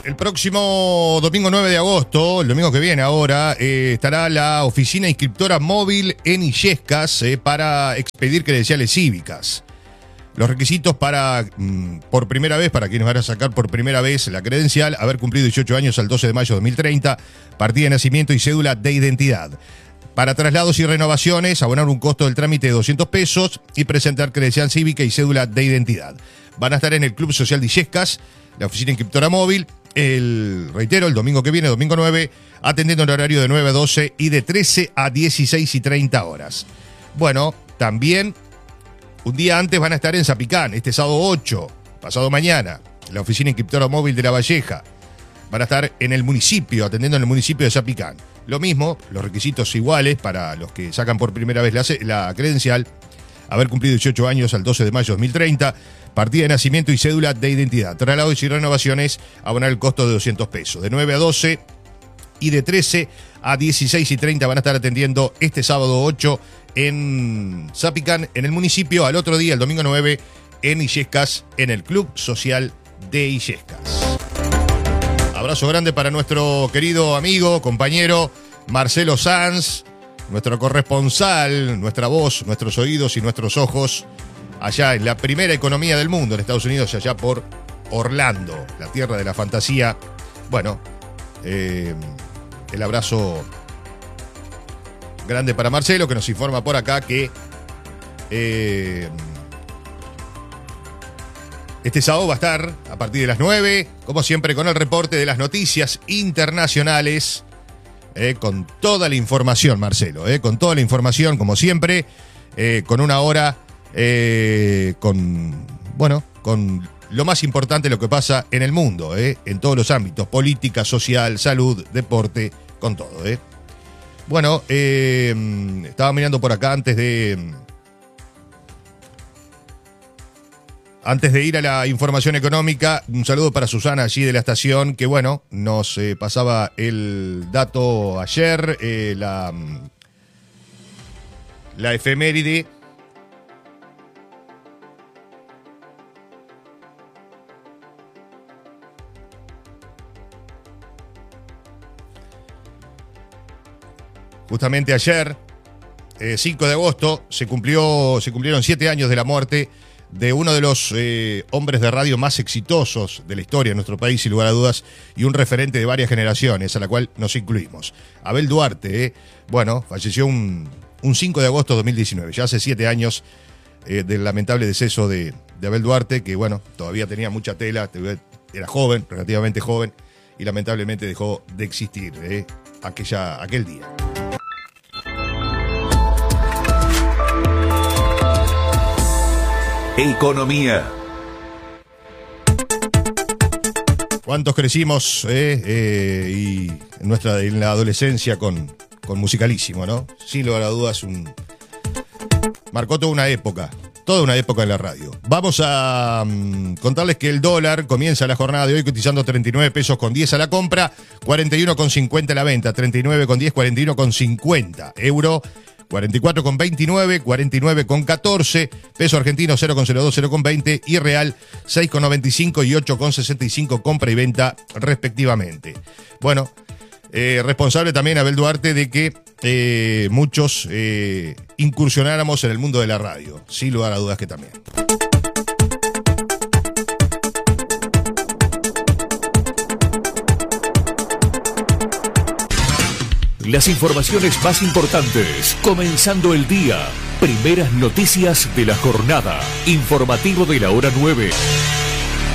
El próximo domingo 9 de agosto, el domingo que viene ahora, estará la oficina inscriptora móvil en Illescas para expedir credenciales cívicas. Los requisitos para, por primera vez, para quienes van a sacar por primera vez la credencial, haber cumplido 18 años al 12 de mayo de 2030, partida de nacimiento y cédula de identidad. Para traslados y renovaciones, abonar un costo del trámite de 200 pesos y presentar credencial cívica y cédula de identidad. Van a estar en el Club Social de Illescas, la oficina inscriptora móvil, el domingo que viene, domingo 9, atendiendo en horario de 9 a 12 y de 13 a 16 y 30 horas. Bueno, también un día antes van a estar en Zapicán, este sábado 8, pasado mañana, la oficina inscriptora móvil de La Valleja. Van a estar en el municipio, atendiendo en el municipio de Zapicán. Lo mismo, los requisitos iguales para los que sacan por primera vez la credencial, haber cumplido 18 años al 12 de mayo de 2030, partida de nacimiento y cédula de identidad. Traslados y renovaciones, abonar el costo de 200 pesos. De 9 a 12 y de 13 a 16 y 30 van a estar atendiendo este sábado 8 en Zapicán, en el municipio. Al otro día, el domingo 9, en Illescas, en el Club Social de Illescas. Abrazo grande para nuestro querido amigo, compañero Marcelo Sanz, nuestro corresponsal, nuestra voz, nuestros oídos y nuestros ojos, allá en la primera economía del mundo, en Estados Unidos, allá por Orlando, la tierra de la fantasía. Bueno, el abrazo grande para Marcelo, que nos informa por acá que este sábado va a estar a partir de las 9, como siempre, con el reporte de las noticias internacionales, con toda la información, Marcelo, con toda la información, como siempre, con una hora, con lo más importante, lo que pasa en el mundo, en todos los ámbitos, política, social, salud, deporte, con todo. Bueno, estaba mirando por acá antes de ir a la información económica. Un saludo para Susana allí de la estación, que bueno, nos pasaba el dato ayer, la efeméride. Justamente ayer, 5 de agosto, se cumplieron 7 años de la muerte de uno de los hombres de radio más exitosos de la historia de nuestro país, sin lugar a dudas, y un referente de varias generaciones, a la cual nos incluimos. Abel Duarte, falleció un 5 de agosto de 2019, ya hace 7 años del lamentable deceso de Abel Duarte, que todavía tenía mucha tela, era joven, relativamente joven, y lamentablemente dejó de existir aquel día. Economía. ¿Cuántos crecimos y en la adolescencia con Musicalísimo, ¿no? Sin lugar a dudas, marcó toda una época en la radio. Vamos a contarles que el dólar comienza la jornada de hoy cotizando 39 pesos con 10 a la compra, 41,50 a la venta, 39,10, 41,50. Euro 44,29, 49,14, peso argentino 0,02, 0,20 y real 6,95 y 8,65 compra y venta respectivamente. Bueno, responsable también Abel Duarte de que muchos incursionáramos en el mundo de la radio, sin lugar a dudas que también. Las informaciones más importantes, comenzando el día. Primeras noticias de la jornada. Informativo de la hora 9.